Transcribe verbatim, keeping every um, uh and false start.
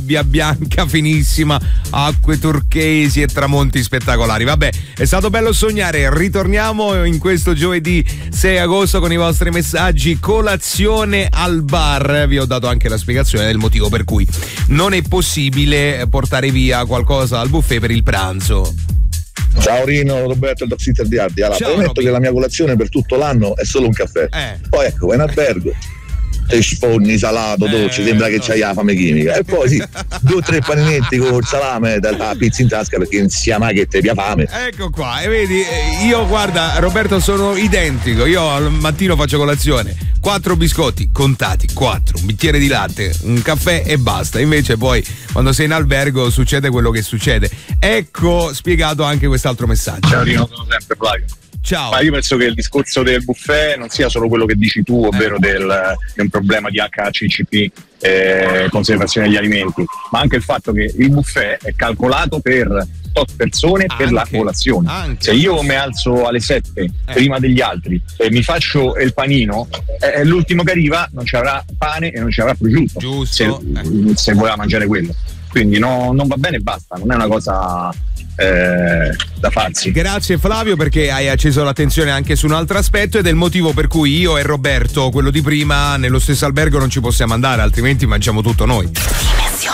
sabbia bianca finissima, acque turchesi e tramonti spettacolari. Vabbè, è stato bello sognare. Ritorniamo in questo giovedì sei agosto con i vostri messaggi. Colazione al bar. Vi ho dato anche la spiegazione del motivo per cui non è possibile portare via qualcosa al buffet per il pranzo. Ciao Rino, Roberto, il Doxitter di Ardi. Allora, Ciao, prometto Roby. che la mia colazione per tutto l'anno è solo un caffè. Eh. Poi ecco, vai in albergo, te sforni, salato, Eh, dolce, sembra che no. c'hai la fame chimica. E poi sì, due o tre paninetti con il salame dalla pizza in tasca perché non sia mai che te pia fame. Ecco qua, e vedi, eh, io guarda Roberto sono identico, io al mattino faccio colazione, quattro biscotti contati, quattro, un bicchiere di latte, un caffè e basta. Invece poi quando sei in albergo succede quello che succede. Ecco spiegato anche quest'altro messaggio. Ciao Rino, sono sempre Flavio. Ciao. Ma io penso che il discorso del buffet non sia solo quello che dici tu, ovvero Eh. del, di un problema di H A C C P, eh, conservazione degli alimenti, ma anche il fatto che il buffet è calcolato per tot persone Anche, per la colazione. anche. Se io mi alzo alle sette Eh. prima degli altri e mi faccio il panino, eh, l'ultimo che arriva non ci avrà pane e non ci avrà prosciutto. Giusto. Se, Eh. se voleva mangiare quello. Quindi no, non va bene e basta, non è una cosa eh, da farsi. Grazie Flavio perché hai acceso l'attenzione anche su un altro aspetto ed è il motivo per cui io e Roberto, quello di prima, nello stesso albergo non ci possiamo andare, altrimenti mangiamo tutto noi.